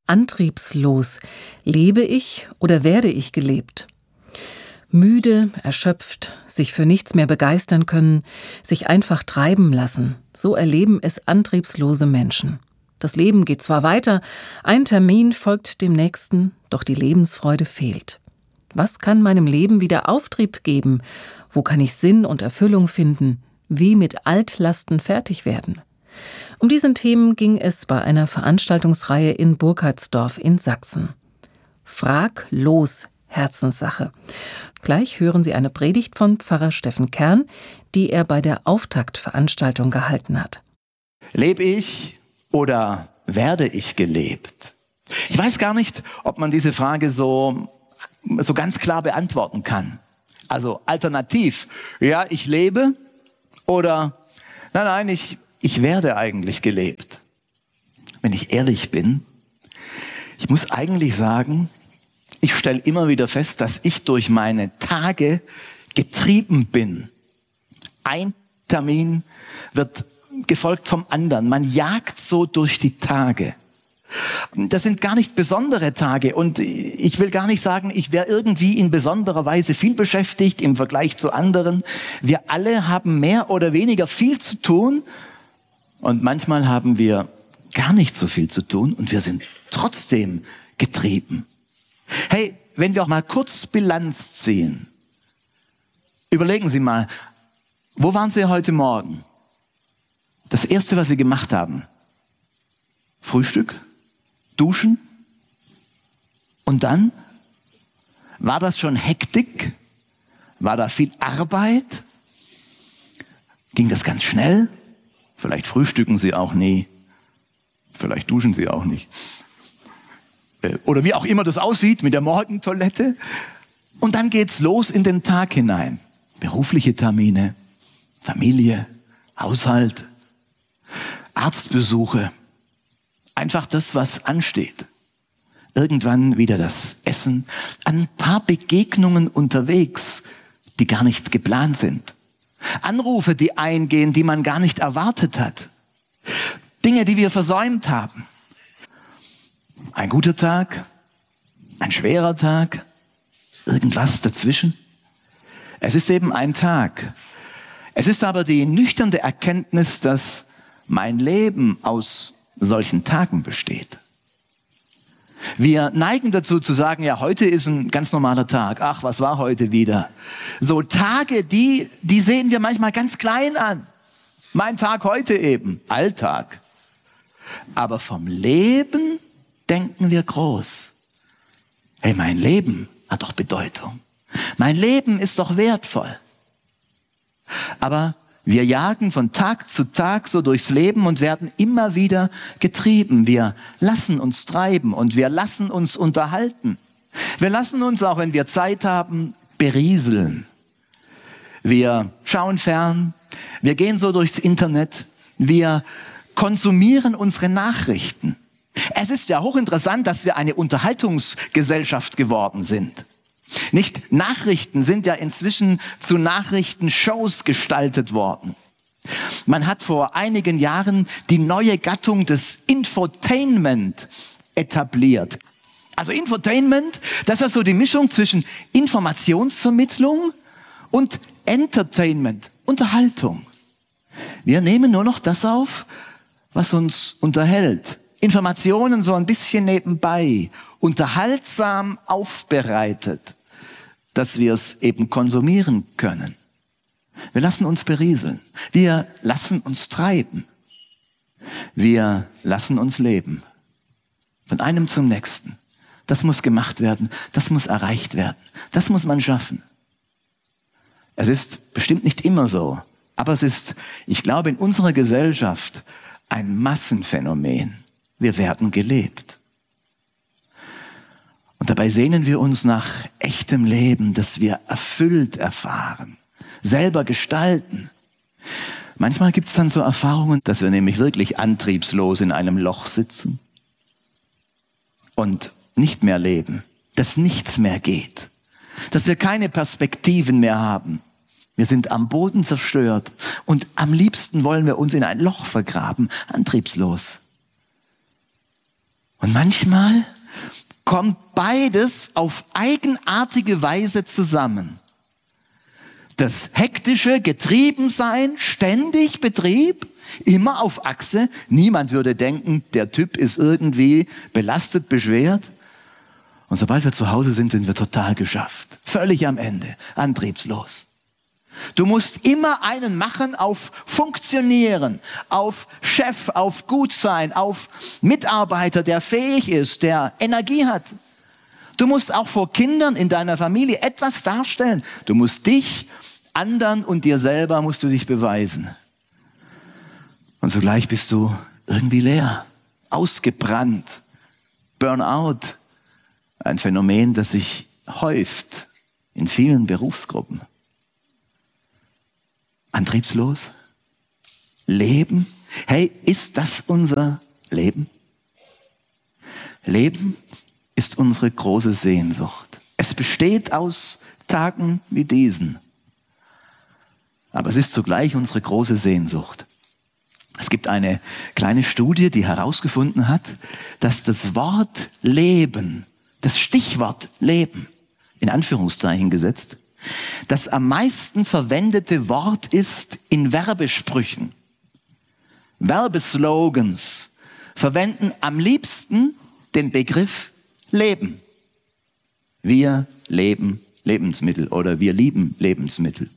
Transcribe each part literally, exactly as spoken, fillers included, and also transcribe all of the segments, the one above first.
Antriebslos. Lebe ich oder werde ich gelebt? Müde, erschöpft, sich für nichts mehr begeistern können, sich einfach treiben lassen. So erleben es antriebslose Menschen. Das Leben geht zwar weiter, ein Termin folgt dem nächsten, doch die Lebensfreude fehlt. Was kann meinem Leben wieder Auftrieb geben? Wo kann ich Sinn und Erfüllung finden? Wie mit Altlasten fertig werden? Um diesen Themen ging es bei einer Veranstaltungsreihe in Burkhardsdorf in Sachsen. Frag los, Herzenssache. Gleich hören Sie eine Predigt von Pfarrer Steffen Kern, die er bei der Auftaktveranstaltung gehalten hat. Lebe ich oder werde ich gelebt? Ich weiß gar nicht, ob man diese Frage so, so ganz klar beantworten kann. Also alternativ, ja, ich lebe oder nein, nein, ich, ich werde eigentlich gelebt. Wenn ich ehrlich bin, ich muss eigentlich sagen, ich stelle immer wieder fest, dass ich durch meine Tage getrieben bin. Ein Termin wird gefolgt vom anderen. Man jagt so durch die Tage. Das sind gar nicht besondere Tage und ich will gar nicht sagen, ich wäre irgendwie in besonderer Weise viel beschäftigt im Vergleich zu anderen. Wir alle haben mehr oder weniger viel zu tun und manchmal haben wir gar nicht so viel zu tun und wir sind trotzdem getrieben. Hey, wenn wir auch mal kurz Bilanz ziehen, überlegen Sie mal, wo waren Sie heute Morgen? Das Erste, was Sie gemacht haben, Frühstück, Duschen und dann, war das schon Hektik? War da viel Arbeit? Ging das ganz schnell? Vielleicht frühstücken Sie auch nie, vielleicht duschen Sie auch nicht. Oder wie auch immer das aussieht mit der Morgentoilette. Und dann geht's los in den Tag hinein. Berufliche Termine, Familie, Haushalt, Arztbesuche. Einfach das, was ansteht. Irgendwann wieder das Essen. Ein paar Begegnungen unterwegs, die gar nicht geplant sind. Anrufe, die eingehen, die man gar nicht erwartet hat. Dinge, die wir versäumt haben. Ein guter Tag, ein schwerer Tag, irgendwas dazwischen. Es ist eben ein Tag. Es ist aber die nüchterne Erkenntnis, dass mein Leben aus solchen Tagen besteht. Wir neigen dazu zu sagen, ja, heute ist ein ganz normaler Tag. Ach, was war heute wieder? So Tage, die, die sehen wir manchmal ganz klein an. Mein Tag heute eben, Alltag. Aber vom Leben denken wir groß. Hey, mein Leben hat doch Bedeutung. Mein Leben ist doch wertvoll. Aber wir jagen von Tag zu Tag so durchs Leben und werden immer wieder getrieben. Wir lassen uns treiben und wir lassen uns unterhalten. Wir lassen uns, auch wenn wir Zeit haben, berieseln. Wir schauen fern, wir gehen so durchs Internet, wir konsumieren unsere Nachrichten. Es ist ja hochinteressant, dass wir eine Unterhaltungsgesellschaft geworden sind. Nicht Nachrichten sind ja inzwischen zu Nachrichtenshows gestaltet worden. Man hat vor einigen Jahren die neue Gattung des Infotainment etabliert. Also Infotainment, das war so die Mischung zwischen Informationsvermittlung und Entertainment, Unterhaltung. Wir nehmen nur noch das auf, was uns unterhält. Informationen so ein bisschen nebenbei, unterhaltsam aufbereitet, dass wir es eben konsumieren können. Wir lassen uns berieseln. Wir lassen uns treiben. Wir lassen uns leben. Von einem zum nächsten. Das muss gemacht werden. Das muss erreicht werden. Das muss man schaffen. Es ist bestimmt nicht immer so, aber es ist, ich glaube, in unserer Gesellschaft ein Massenphänomen. Wir werden gelebt. Und dabei sehnen wir uns nach echtem Leben, das wir erfüllt erfahren, selber gestalten. Manchmal gibt es dann so Erfahrungen, dass wir nämlich wirklich antriebslos in einem Loch sitzen und nicht mehr leben, dass nichts mehr geht, dass wir keine Perspektiven mehr haben. Wir sind am Boden zerstört und am liebsten wollen wir uns in ein Loch vergraben, antriebslos. Und manchmal kommt beides auf eigenartige Weise zusammen. Das hektische Getriebensein, ständig Betrieb, immer auf Achse. Niemand würde denken, der Typ ist irgendwie belastet, beschwert. Und sobald wir zu Hause sind, sind wir total geschafft. Völlig am Ende, antriebslos. Du musst immer einen machen auf Funktionieren, auf Chef, auf Gutsein, auf Mitarbeiter, der fähig ist, der Energie hat. Du musst auch vor Kindern in deiner Familie etwas darstellen. Du musst dich, anderen und dir selber musst du dich beweisen. Und zugleich bist du irgendwie leer, ausgebrannt, Burnout. Ein Phänomen, das sich häuft in vielen Berufsgruppen. Antriebslos? Leben? Hey, ist das unser Leben? Leben ist unsere große Sehnsucht. Es besteht aus Tagen wie diesen. Aber es ist zugleich unsere große Sehnsucht. Es gibt eine kleine Studie, die herausgefunden hat, dass das Wort Leben, das Stichwort Leben, in Anführungszeichen gesetzt, das am meisten verwendete Wort ist in Werbesprüchen. Werbeslogans verwenden am liebsten den Begriff Leben. Wir leben Lebensmittel oder wir lieben Lebensmittel.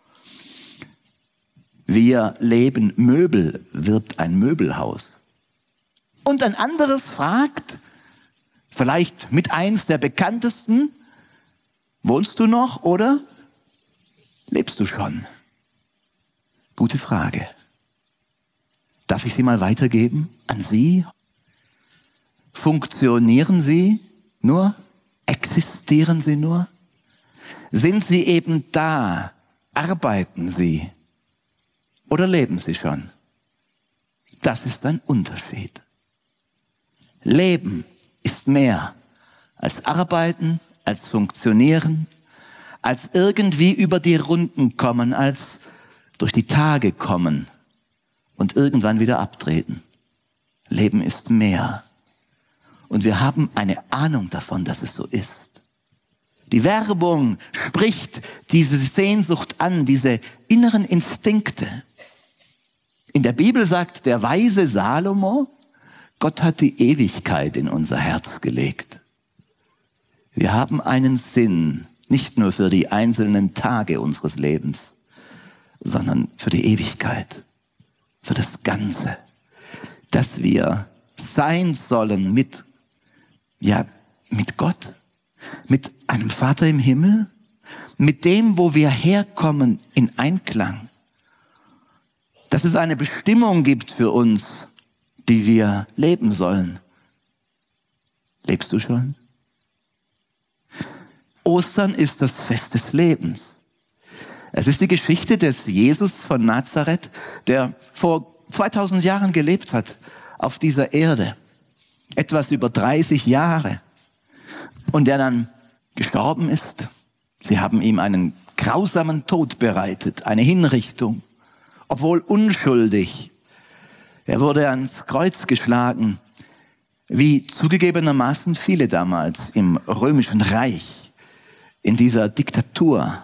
Wir leben Möbel, wirbt ein Möbelhaus. Und ein anderes fragt, vielleicht mit eins der bekanntesten, wohnst du noch oder lebst du schon? Gute Frage. Darf ich sie mal weitergeben an Sie? Funktionieren Sie nur? Existieren Sie nur? Sind Sie eben da? Arbeiten Sie? Oder leben Sie schon? Das ist ein Unterschied. Leben ist mehr als Arbeiten, als Funktionieren, als irgendwie über die Runden kommen, als durch die Tage kommen und irgendwann wieder abtreten. Leben ist mehr. Und wir haben eine Ahnung davon, dass es so ist. Die Werbung spricht diese Sehnsucht an, diese inneren Instinkte. In der Bibel sagt der weise Salomo, Gott hat die Ewigkeit in unser Herz gelegt. Wir haben einen Sinn, nicht nur für die einzelnen Tage unseres Lebens, sondern für die Ewigkeit, für das Ganze, dass wir sein sollen mit, ja, mit Gott, mit einem Vater im Himmel, mit dem, wo wir herkommen, in Einklang. Dass es eine Bestimmung gibt für uns, die wir leben sollen. Lebst du schon? Ostern ist das Fest des Lebens. Es ist die Geschichte des Jesus von Nazareth, der vor zweitausend Jahren gelebt hat auf dieser Erde. Etwas über dreißig Jahre. Und der dann gestorben ist. Sie haben ihm einen grausamen Tod bereitet, eine Hinrichtung. Obwohl unschuldig. Er wurde ans Kreuz geschlagen, wie zugegebenermaßen viele damals im Römischen Reich, in dieser Diktatur.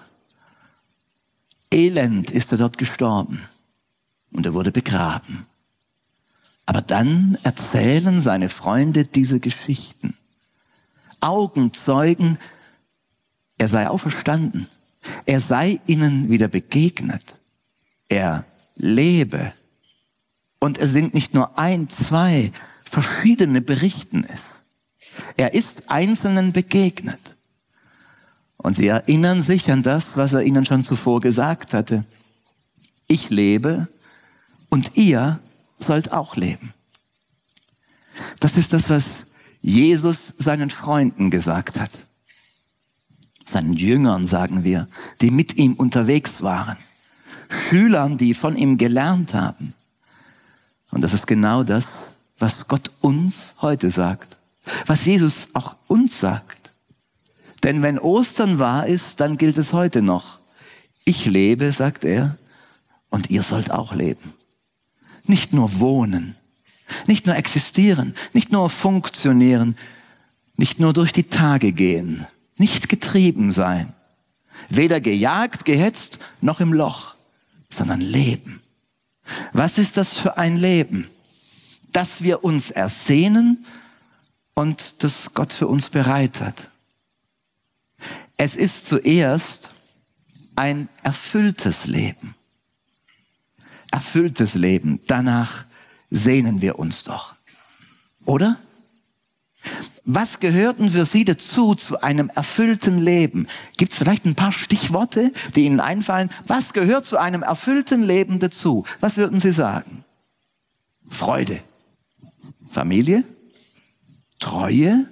Elend ist er dort gestorben und er wurde begraben. Aber dann erzählen seine Freunde diese Geschichten. Augenzeugen, er sei auferstanden, er sei ihnen wieder begegnet, er lebe. Und es sind nicht nur ein, zwei, verschiedene berichten es. Er ist Einzelnen begegnet. Und sie erinnern sich an das, was er ihnen schon zuvor gesagt hatte. Ich lebe und ihr sollt auch leben. Das ist das, was Jesus seinen Freunden gesagt hat. Seinen Jüngern, sagen wir, die mit ihm unterwegs waren. Schülern, die von ihm gelernt haben. Und das ist genau das, was Gott uns heute sagt. Was Jesus auch uns sagt. Denn wenn Ostern wahr ist, dann gilt es heute noch. Ich lebe, sagt er, und ihr sollt auch leben. Nicht nur wohnen, Nicht nur existieren, nicht nur funktionieren, nicht nur durch die Tage gehen, nicht getrieben sein. Weder gejagt, gehetzt, noch im Loch, sondern leben. Was ist das für ein Leben? Das wir uns ersehnen und das Gott für uns bereit hat. Es ist zuerst ein erfülltes Leben. Erfülltes Leben, danach sehnen wir uns doch. Oder? Was gehörten für Sie dazu, zu einem erfüllten Leben? Gibt es vielleicht ein paar Stichworte, die Ihnen einfallen? Was gehört zu einem erfüllten Leben dazu? Was würden Sie sagen? Freude, Familie, Treue,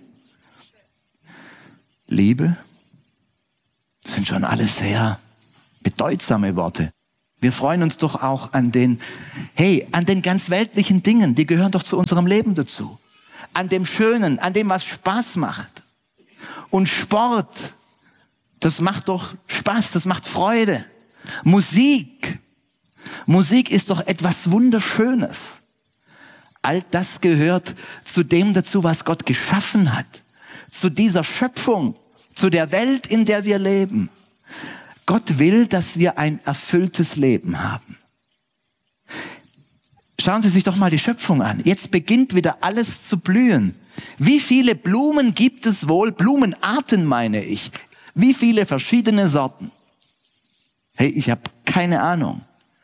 Liebe. Das sind schon alles sehr bedeutsame Worte. Wir freuen uns doch auch an den, hey, an den ganz weltlichen Dingen, die gehören doch zu unserem Leben dazu. An dem Schönen, an dem, was Spaß macht. Und Sport, das macht doch Spaß, das macht Freude. Musik, Musik ist doch etwas Wunderschönes. All das gehört zu dem dazu, was Gott geschaffen hat. Zu dieser Schöpfung, zu der Welt, in der wir leben. Gott will, dass wir ein erfülltes Leben haben. Schauen Sie sich doch mal die Schöpfung an. Jetzt beginnt wieder alles zu blühen. Wie viele Blumen gibt es wohl? Blumenarten meine ich. Wie viele verschiedene Sorten? Hey, ich habe keine Ahnung.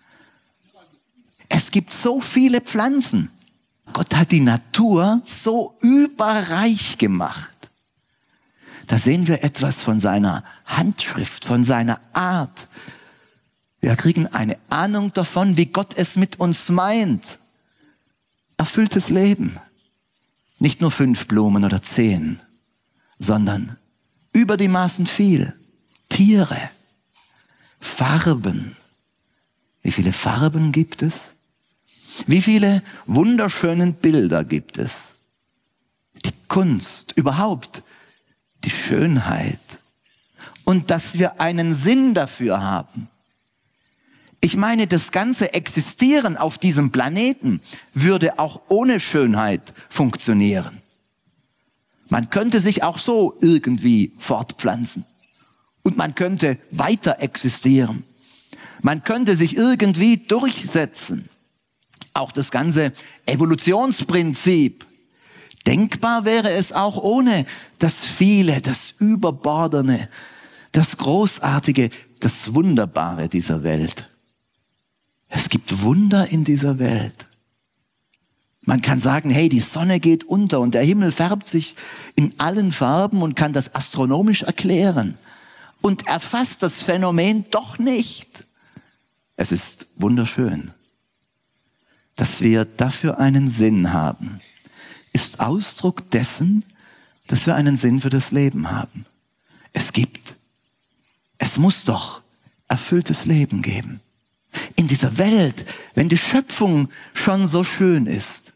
Es gibt so viele Pflanzen. Gott hat die Natur so überreich gemacht. Da sehen wir etwas von seiner Handschrift, von seiner Art. Wir kriegen eine Ahnung davon, wie Gott es mit uns meint. Erfülltes Leben. Nicht nur fünf Blumen oder zehn, sondern über die Maßen viel. Tiere, Farben. Wie viele Farben gibt es? Wie viele wunderschöne Bilder gibt es? Die Kunst, überhaupt die Schönheit. Und dass wir einen Sinn dafür haben. Ich meine, das ganze Existieren auf diesem Planeten würde auch ohne Schönheit funktionieren. Man könnte sich auch so irgendwie fortpflanzen. Und man könnte weiter existieren. Man könnte sich irgendwie durchsetzen. Auch das ganze Evolutionsprinzip. Denkbar wäre es auch ohne das Viele, das Überbordene, das Großartige, das Wunderbare dieser Welt. Es gibt Wunder in dieser Welt. Man kann sagen, hey, die Sonne geht unter und der Himmel färbt sich in allen Farben und kann das astronomisch erklären und erfasst das Phänomen doch nicht. Es ist wunderschön. Dass wir dafür einen Sinn haben, ist Ausdruck dessen, dass wir einen Sinn für das Leben haben. Es gibt, es muss doch erfülltes Leben geben. In dieser Welt, wenn die Schöpfung schon so schön ist,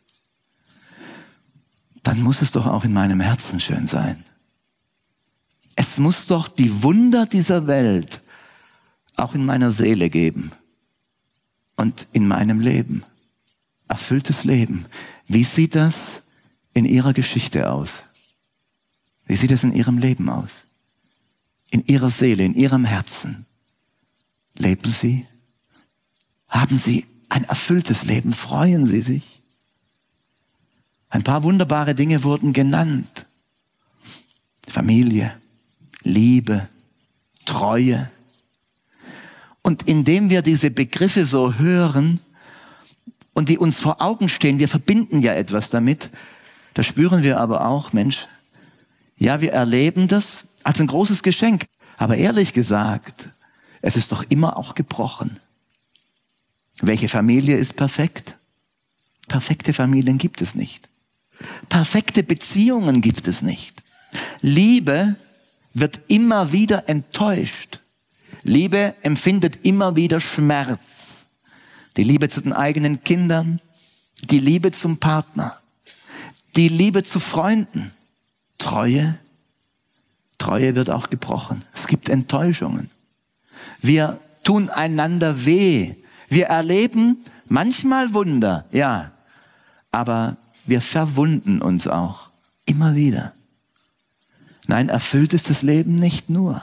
dann muss es doch auch in meinem Herzen schön sein. Es muss doch die Wunder dieser Welt auch in meiner Seele geben und in meinem Leben. Erfülltes Leben. Wie sieht das in Ihrer Geschichte aus? Wie sieht es in Ihrem Leben aus? In Ihrer Seele, in Ihrem Herzen? Leben Sie? Haben Sie ein erfülltes Leben? Freuen Sie sich? Ein paar wunderbare Dinge wurden genannt. Familie, Liebe, Treue. Und indem wir diese Begriffe so hören und die uns vor Augen stehen, wir verbinden ja etwas damit, da spüren wir aber auch, Mensch, ja, wir erleben das als ein großes Geschenk. Aber ehrlich gesagt, es ist doch immer auch gebrochen. Welche Familie ist perfekt? Perfekte Familien gibt es nicht. Perfekte Beziehungen gibt es nicht. Liebe wird immer wieder enttäuscht. Liebe empfindet immer wieder Schmerz. Die Liebe zu den eigenen Kindern, die Liebe zum Partner, die Liebe zu Freunden. Treue, Treue wird auch gebrochen. Es gibt Enttäuschungen. Wir tun einander weh. Wir erleben manchmal Wunder, ja, aber wir verwunden uns auch immer wieder. Nein, erfüllt ist das Leben nicht nur.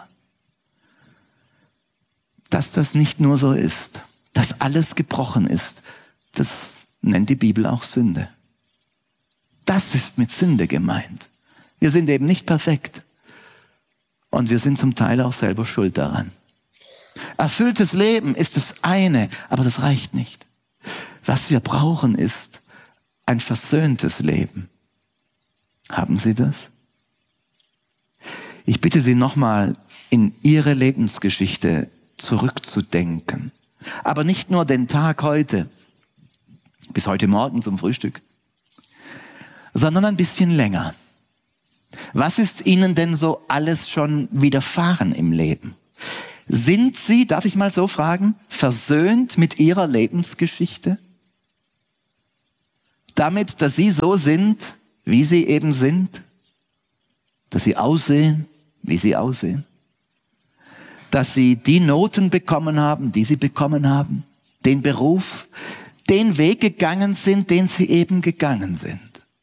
Dass das nicht nur so ist, dass alles gebrochen ist, das nennt die Bibel auch Sünde. Das ist mit Sünde gemeint. Wir sind eben nicht perfekt. Und wir sind zum Teil auch selber schuld daran. Erfülltes Leben ist das eine, aber das reicht nicht. Was wir brauchen, ist ein versöhntes Leben. Haben Sie das? Ich bitte Sie nochmal, in Ihre Lebensgeschichte zurückzudenken. Aber nicht nur den Tag heute, bis heute Morgen zum Frühstück, sondern ein bisschen länger. Was ist Ihnen denn so alles schon widerfahren im Leben? Sind Sie, darf ich mal so fragen, versöhnt mit Ihrer Lebensgeschichte? Damit, dass Sie so sind, wie Sie eben sind? Dass Sie aussehen, wie Sie aussehen? Dass Sie die Noten bekommen haben, die Sie bekommen haben? Den Beruf, den Weg gegangen sind, den Sie eben gegangen sind?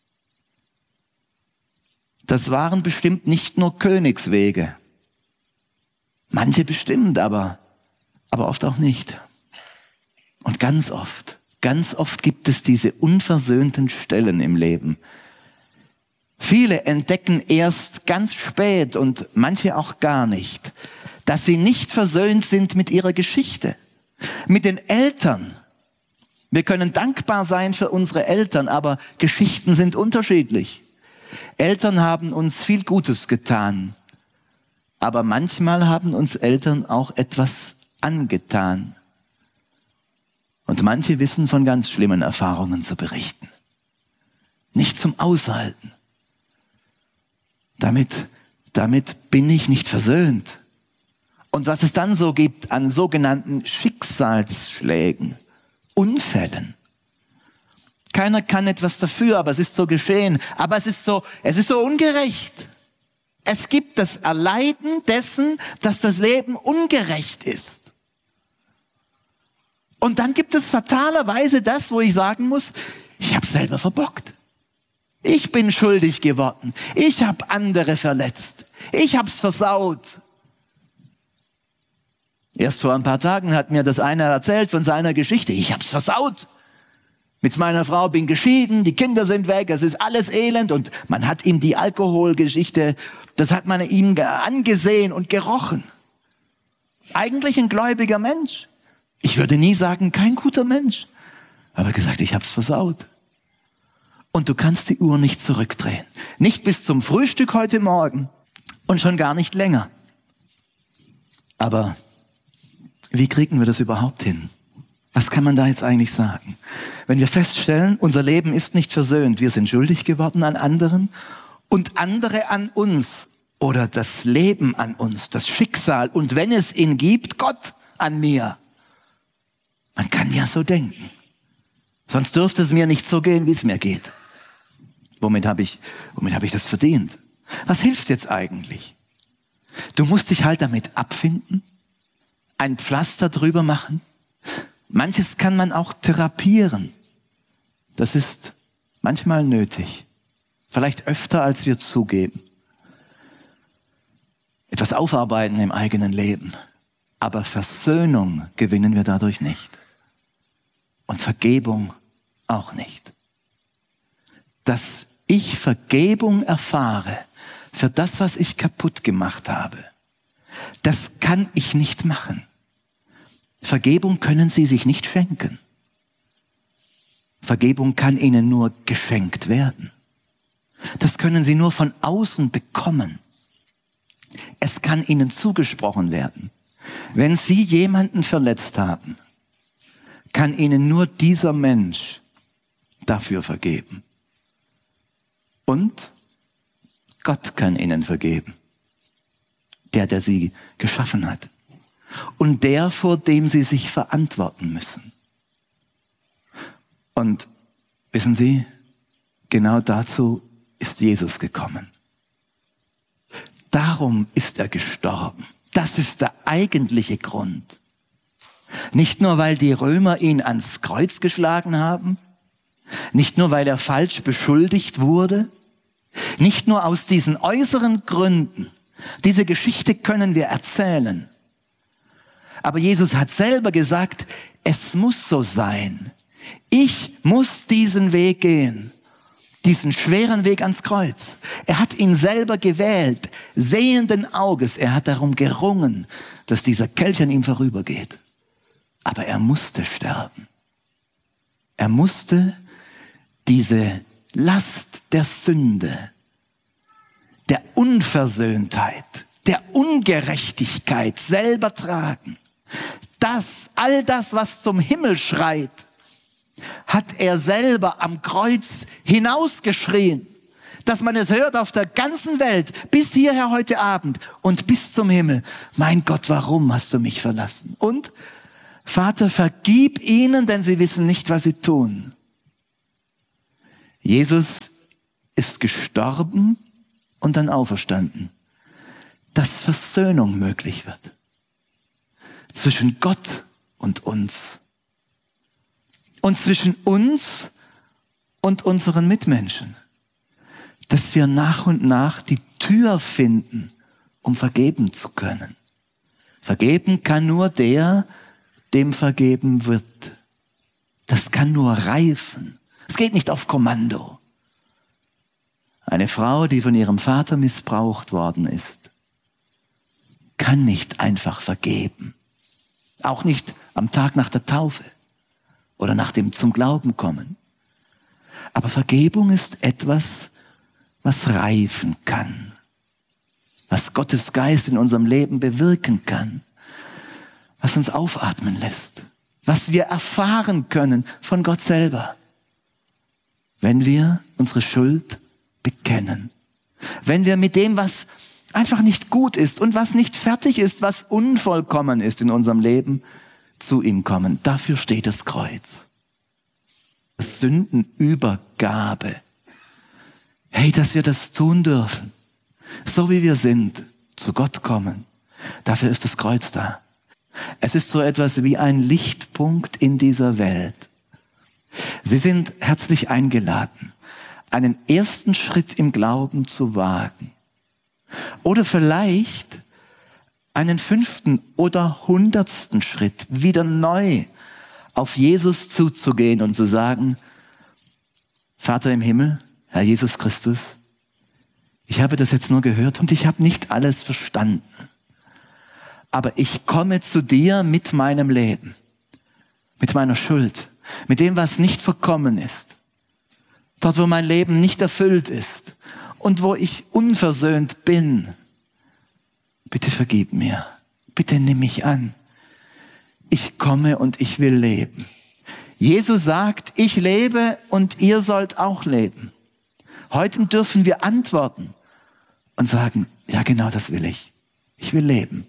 Das waren bestimmt nicht nur Königswege. Manche bestimmt, aber, aber oft auch nicht. Und ganz oft, ganz oft gibt es diese unversöhnten Stellen im Leben. Viele entdecken erst ganz spät und manche auch gar nicht, dass sie nicht versöhnt sind mit ihrer Geschichte, mit den Eltern. Wir können dankbar sein für unsere Eltern, aber Geschichten sind unterschiedlich. Eltern haben uns viel Gutes getan, aber manchmal haben uns Eltern auch etwas angetan. Und manche wissen von ganz schlimmen Erfahrungen zu berichten. Nicht zum Aushalten. Damit, damit bin ich nicht versöhnt. Und was es dann so gibt an sogenannten Schicksalsschlägen, Unfällen. Keiner kann etwas dafür, aber es ist so geschehen. Aber es ist so, es ist so ungerecht. Es gibt das Erleiden dessen, dass das Leben ungerecht ist. Und dann gibt es fatalerweise das, wo ich sagen muss, ich habe selber verbockt. Ich bin schuldig geworden. Ich habe andere verletzt. Ich habe es versaut. Erst vor ein paar Tagen hat mir das einer erzählt von seiner Geschichte. Ich habe es versaut. Mit meiner Frau bin geschieden, die Kinder sind weg, es ist alles elend und man hat ihm die Alkoholgeschichte, das hat man ihm angesehen und gerochen. Eigentlich ein gläubiger Mensch. Ich würde nie sagen, kein guter Mensch. Aber gesagt, ich hab's versaut. Und du kannst die Uhr nicht zurückdrehen. Nicht bis zum Frühstück heute Morgen und schon gar nicht länger. Aber wie kriegen wir das überhaupt hin? Was kann man da jetzt eigentlich sagen? Wenn wir feststellen, unser Leben ist nicht versöhnt, wir sind schuldig geworden an anderen und andere an uns oder das Leben an uns, das Schicksal und wenn es ihn gibt, Gott an mir. Man kann ja so denken. Sonst dürfte es mir nicht so gehen, wie es mir geht. Womit habe ich, womit habe ich das verdient? Was hilft jetzt eigentlich? Du musst dich halt damit abfinden, ein Pflaster drüber machen. Manches kann man auch therapieren. Das ist manchmal nötig. Vielleicht öfter, als wir zugeben. Etwas aufarbeiten im eigenen Leben. Aber Versöhnung gewinnen wir dadurch nicht. Und Vergebung auch nicht. Dass ich Vergebung erfahre für das, was ich kaputt gemacht habe, das kann ich nicht machen. Vergebung können Sie sich nicht schenken. Vergebung kann Ihnen nur geschenkt werden. Das können Sie nur von außen bekommen. Es kann Ihnen zugesprochen werden. Wenn Sie jemanden verletzt haben, kann Ihnen nur dieser Mensch dafür vergeben. Und Gott kann Ihnen vergeben. Der, der Sie geschaffen hat. Und der, vor dem Sie sich verantworten müssen. Und wissen Sie, genau dazu ist Jesus gekommen. Darum ist er gestorben. Das ist der eigentliche Grund. Nicht nur, weil die Römer ihn ans Kreuz geschlagen haben, Nicht nur, weil er falsch beschuldigt wurde, nicht nur aus diesen äußeren Gründen. Diese Geschichte können wir erzählen. Aber Jesus hat selber gesagt, es muss so sein. Ich muss diesen Weg gehen, diesen schweren Weg ans Kreuz. Er hat ihn selber gewählt, sehenden Auges. Er hat darum gerungen, dass dieser Kelch an ihm vorübergeht. Aber er musste sterben. Er musste diese Last der Sünde, der Unversöhntheit, der Ungerechtigkeit selber tragen. Das, all das, was zum Himmel schreit, hat er selber am Kreuz hinausgeschrien, dass man es hört auf der ganzen Welt, bis hierher heute Abend und bis zum Himmel. Mein Gott, warum hast du mich verlassen? Und Vater, vergib ihnen, denn sie wissen nicht, was sie tun. Jesus ist gestorben und dann auferstanden, dass Versöhnung möglich wird zwischen Gott und uns und zwischen uns und unseren Mitmenschen, dass wir nach und nach die Tür finden, um vergeben zu können. Vergeben kann nur der, dem vergeben wird. Das kann nur reifen. Es geht nicht auf Kommando. Eine Frau, die von ihrem Vater missbraucht worden ist, kann nicht einfach vergeben. Auch nicht am Tag nach der Taufe oder nach dem zum Glauben kommen. Aber Vergebung ist etwas, was reifen kann, was Gottes Geist in unserem Leben bewirken kann, was uns aufatmen lässt, was wir erfahren können von Gott selber, wenn wir unsere Schuld bekennen, wenn wir mit dem, was einfach nicht gut ist und was nicht fertig ist, was unvollkommen ist in unserem Leben, zu ihm kommen. Dafür steht das Kreuz. Sündenübergabe. Hey, dass wir das tun dürfen, so wie wir sind, zu Gott kommen. Dafür ist das Kreuz da. Es ist so etwas wie ein Lichtpunkt in dieser Welt. Sie sind herzlich eingeladen, einen ersten Schritt im Glauben zu wagen. Oder vielleicht einen fünften oder hundertsten Schritt wieder neu auf Jesus zuzugehen und zu sagen, Vater im Himmel, Herr Jesus Christus, ich habe das jetzt nur gehört und ich habe nicht alles verstanden. Aber ich komme zu dir mit meinem Leben, mit meiner Schuld, mit dem, was nicht vollkommen ist. Dort, wo mein Leben nicht erfüllt ist und wo ich unversöhnt bin. Bitte vergib mir. Bitte nimm mich an. Ich komme und ich will leben. Jesus sagt, ich lebe und ihr sollt auch leben. Heute dürfen wir antworten und sagen, ja genau, das will ich. Ich will leben.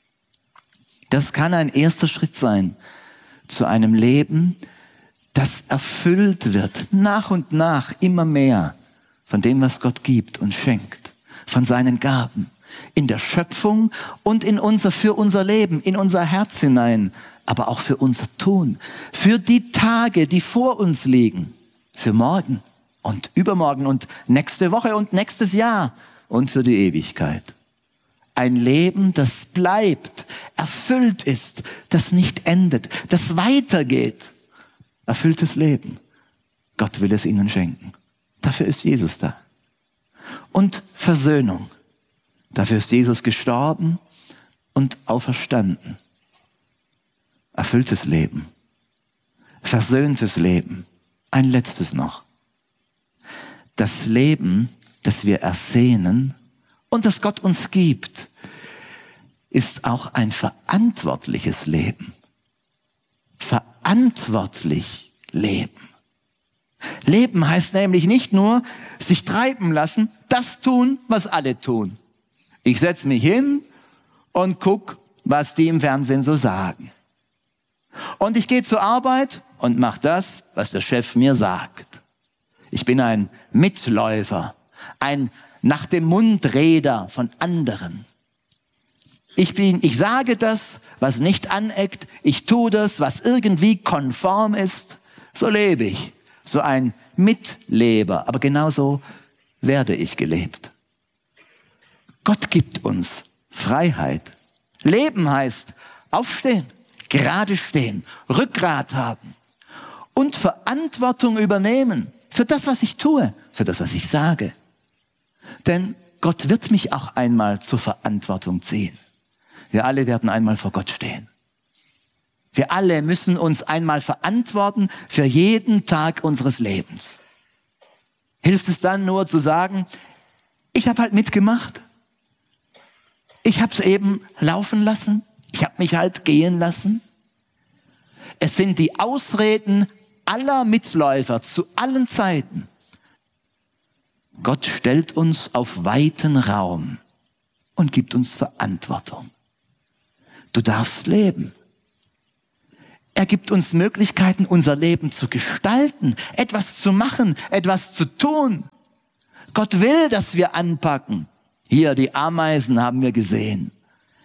Das kann ein erster Schritt sein zu einem Leben, das erfüllt wird, nach und nach immer mehr von dem, was Gott gibt und schenkt, von seinen Gaben, in der Schöpfung und in unser, für unser Leben, in unser Herz hinein, aber auch für unser Tun, für die Tage, die vor uns liegen, für morgen und übermorgen und nächste Woche und nächstes Jahr und für die Ewigkeit. Ein Leben, das bleibt, erfüllt ist, das nicht endet, das weitergeht. Erfülltes Leben. Gott will es ihnen schenken. Dafür ist Jesus da. Und Versöhnung. Dafür ist Jesus gestorben und auferstanden. Erfülltes Leben. Versöhntes Leben. Ein letztes noch. Das Leben, das wir ersehnen und das Gott uns gibt, ist auch ein verantwortliches Leben. Verantwortlich leben. Leben heißt nämlich nicht nur sich treiben lassen, das tun, was alle tun. Ich setze mich hin und guck, was die im Fernsehen so sagen. Und ich gehe zur Arbeit und mache das, was der Chef mir sagt. Ich bin ein Mitläufer, ein nach dem Mund Reder von anderen. Ich bin, ich sage das, was nicht aneckt. Ich tue das, was irgendwie konform ist. So lebe ich. so ein Mitleber, aber genauso werde ich gelebt. Gott gibt uns Freiheit. Leben heißt aufstehen, gerade stehen, Rückgrat haben und Verantwortung übernehmen für das, was ich tue, für das, was ich sage. Denn Gott wird mich auch einmal zur Verantwortung ziehen. Wir alle werden einmal vor Gott stehen. Wir alle müssen uns einmal verantworten für jeden Tag unseres Lebens. Hilft es dann nur zu sagen, ich habe halt mitgemacht. Ich habe es eben laufen lassen. Ich habe mich halt gehen lassen. Es sind die Ausreden aller Mitläufer zu allen Zeiten. Gott stellt uns auf weiten Raum und gibt uns Verantwortung. Du darfst leben. Er gibt uns Möglichkeiten, unser Leben zu gestalten, etwas zu machen, etwas zu tun. Gott will, dass wir anpacken. Hier, die Ameisen haben wir gesehen.